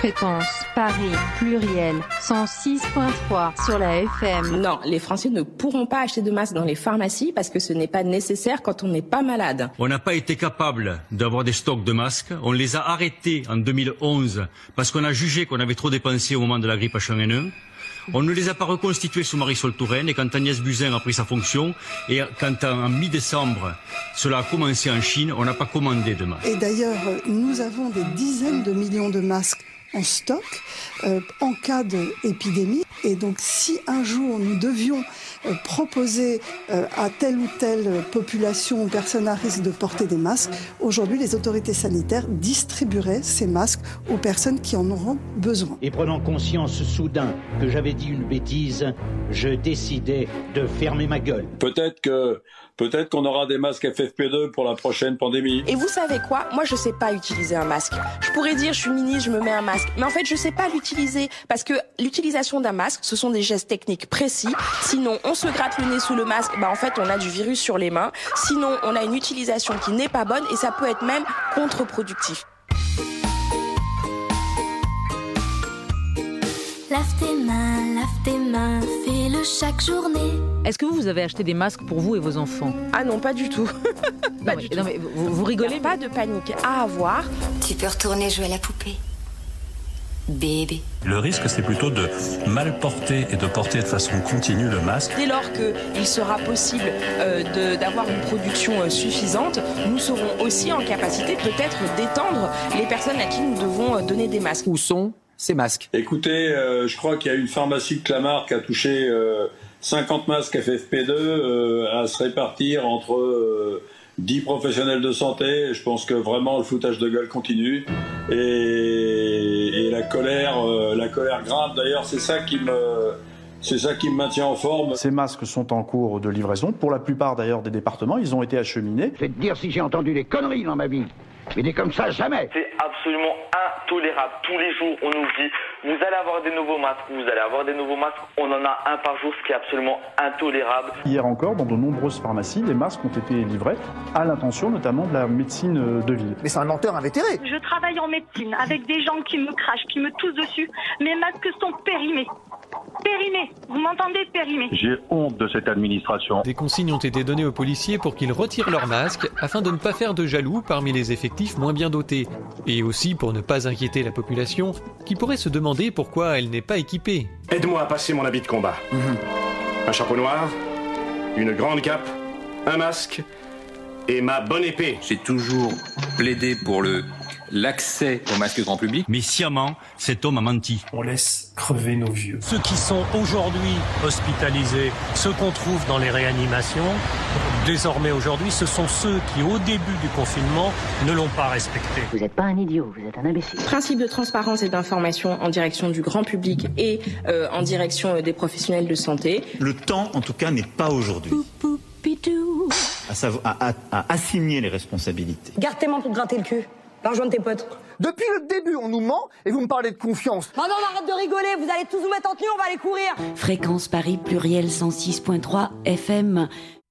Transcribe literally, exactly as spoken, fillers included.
Fréquence Paris pluriel cent six point trois sur la F M. Non, les Français ne pourront pas acheter de masques dans les pharmacies parce que ce n'est pas nécessaire quand on n'est pas malade. On n'a pas été capable d'avoir des stocks de masques. On les a arrêtés en deux mille onze parce qu'on a jugé qu'on avait trop dépensé au moment de la grippe H un N un. On ne les a pas reconstitués sous Marisol Touraine et quand Agnès Buzyn a pris sa fonction et quand en mi-décembre cela a commencé en Chine, on n'a pas commandé de masques. Et d'ailleurs, nous avons des dizaines de millions de masques en stock euh, en cas d'épidémie. Et donc, si un jour nous devions euh, proposer euh, à telle ou telle population ou personne à risque de porter des masques, aujourd'hui, les autorités sanitaires distribueraient ces masques aux personnes qui en auront besoin. Et prenant conscience soudain que j'avais dit une bêtise, je décidais de fermer ma gueule. Peut-être que Peut-être qu'on aura des masques F F P deux pour la prochaine pandémie. Et vous savez quoi ? Moi, je sais pas utiliser un masque. Je pourrais dire, je suis ministre, je me mets un masque. Mais en fait, je sais pas l'utiliser. Parce que l'utilisation d'un masque, ce sont des gestes techniques précis. Sinon, on se gratte le nez sous le masque. Bah, en fait, on a du virus sur les mains. Sinon, on a une utilisation qui n'est pas bonne et ça peut être même contre-productif. Lave tes mains, lave tes mains, fais-le chaque journée. Est-ce que vous, vous avez acheté des masques pour vous et vos enfants ? Ah non, pas du tout. pas non, du mais, tout. Non, mais vous, vous rigolez ? Pas de panique à avoir. Tu peux retourner jouer à la poupée. Bébé. Le risque, c'est plutôt de mal porter et de porter de façon continue le masque. Dès lors qu'il sera possible euh, de, d'avoir une production euh, suffisante, nous serons aussi en capacité peut-être d'étendre les personnes à qui nous devons euh, donner des masques. Où sont ces masques ? Écoutez, euh, je crois qu'il y a une pharmacie de Clamart qui a touché euh, cinquante masques F F P deux euh, à se répartir entre euh, dix professionnels de santé. Je pense que vraiment le foutage de gueule continue et, et la colère, euh, la colère grimpe. D'ailleurs, c'est ça qui me, c'est ça qui me maintient en forme. Ces masques sont en cours de livraison. Pour la plupart d'ailleurs des départements, ils ont été acheminés. Je vais te dire si j'ai entendu des conneries dans ma vie. Mais des comme ça, jamais. C'est absolument intolérable. Tous les jours, on nous dit, vous allez avoir des nouveaux masques, vous allez avoir des nouveaux masques. On en a un par jour, ce qui est absolument intolérable. Hier encore, dans de nombreuses pharmacies, des masques ont été livrés à l'intention notamment de la médecine de ville. Mais c'est un menteur invétéré. Je travaille en médecine avec des gens qui me crachent, qui me toussent dessus. Mes masques sont périmés. Périmé, vous m'entendez, périmé. J'ai honte de cette administration. Des consignes ont été données aux policiers pour qu'ils retirent leurs masques afin de ne pas faire de jaloux parmi les effectifs moins bien dotés. Et aussi pour ne pas inquiéter la population qui pourrait se demander pourquoi elle n'est pas équipée. Aide-moi à passer mon habit de combat. Mmh. Un chapeau noir, une grande cape, un masque et ma bonne épée. J'ai toujours plaidé pour le... l'accès au masque grand public. Mais sciemment, cet homme a menti. On laisse crever nos vieux. Ceux qui sont aujourd'hui hospitalisés, ceux qu'on trouve dans les réanimations, désormais aujourd'hui, ce sont ceux qui, au début du confinement, ne l'ont pas respecté. Vous n'êtes pas un idiot, vous êtes un imbécile. Principe de transparence et d'information en direction du grand public et euh, en direction des professionnels de santé. Le temps, en tout cas, n'est pas aujourd'hui. À, savoir, à, à, à assigner les responsabilités. Garde tes mains pour te gratter le cul. Va rejoindre tes potes. Depuis le début, on nous ment et vous me parlez de confiance. Non, non, arrête de rigoler, vous allez tous vous mettre en tenue, on va aller courir. Fréquence Paris pluriel cent six point trois F M.